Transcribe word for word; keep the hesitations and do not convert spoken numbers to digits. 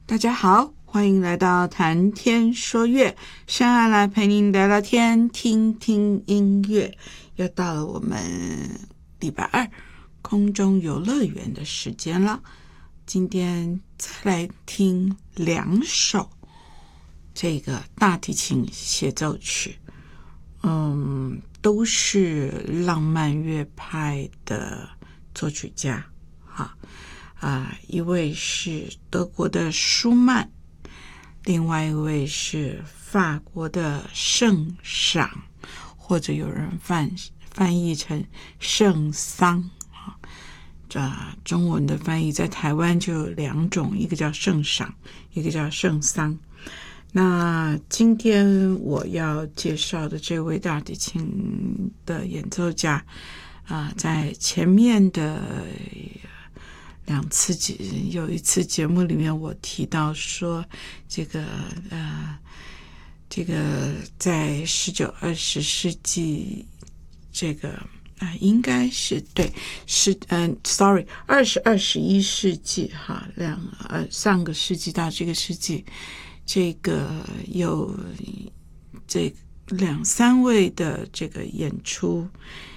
大家好，欢迎来到谈天说乐，深爱来陪您聊聊天，听听音乐。又到了我们礼拜二空中游乐园的时间了。今天再来听两首这个大提琴协奏曲，嗯，都是浪漫乐派的作曲家哈。啊，一位是德国的舒曼，另外一位是法国的圣赏，或者有人翻翻译成圣桑啊。这中文的翻译在台湾就有两种，一个叫圣赏，一个叫圣桑。那今天我要介绍的这位大提琴的演奏家啊，在前面的两次有一次节目里面我提到说，这个呃，这个在十九二十世纪，这个啊、呃、应该是对是嗯、呃、，sorry， 二十二十一世纪哈，两呃上个世纪到这个世纪，这个有这两三位的这个演出